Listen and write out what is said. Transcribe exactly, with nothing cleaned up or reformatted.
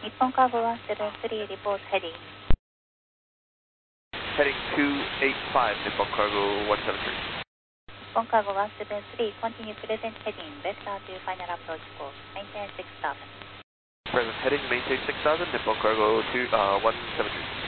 Nippon Cargo one seven three, report heading. Heading two eight five, Nippon Cargo one seven three. Nippon Cargo one seven three, continue present heading, left to final approach course, maintain six thousand. Present heading, maintain six thousand, Nippon Cargo two, uh, one seven three.